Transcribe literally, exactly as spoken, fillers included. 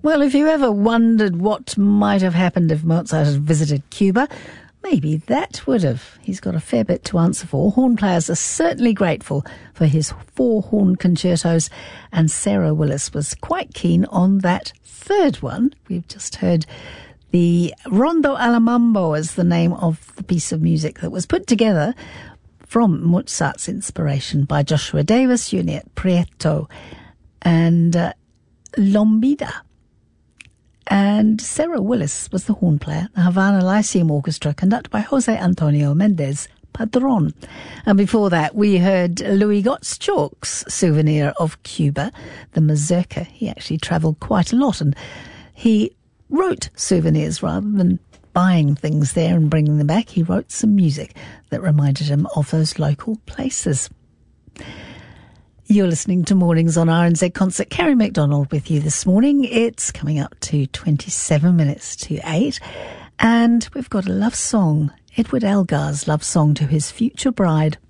Well, if you ever wondered what might have happened if Mozart had visited Cuba, maybe that would have. He's got a fair bit to answer for. Horn players are certainly grateful for his four horn concertos, and Sarah Willis was quite keen on that third one. We've just heard the Rondo alla Mambo as the name of the piece of music that was put together from Mozart's inspiration by Joshua Davis, Juliet Prieto, and uh, Lombida. And Sarah Willis was the horn player, the Havana Lyceum Orchestra, conducted by Jose Antonio Mendez Padron. And before that, we heard Louis Gottschalk's Souvenir of Cuba, the Mazurka. He actually travelled quite a lot, and he wrote souvenirs rather than buying things there and bringing them back. He wrote some music that reminded him of those local places. You're listening to Mornings on R N Z Concert. Kerry MacDonald with you this morning. It's coming up to twenty-seven minutes to eight, and we've got a love song, Edward Elgar's love song to his future bride.